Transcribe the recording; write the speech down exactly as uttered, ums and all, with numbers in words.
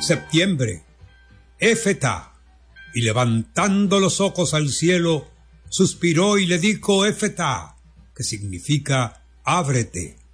septiembre, Éfeta, y levantando los ojos al cielo, suspiró y le dijo Éfeta, que significa ábrete.